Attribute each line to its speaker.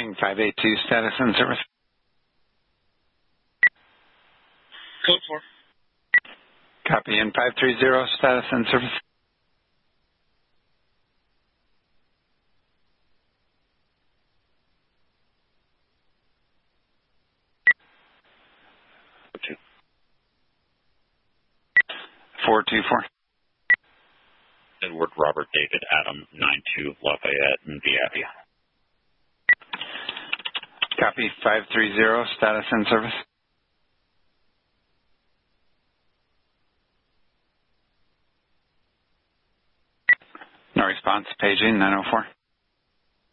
Speaker 1: Ping 582, status and service.
Speaker 2: Code 4.
Speaker 1: Copy. In 530, status and service.
Speaker 2: Two.
Speaker 1: 424.
Speaker 2: Edward Robert David Adam 92 Lafayette and Viavia.
Speaker 1: Copy. 530, status and service. No response. Paging 904.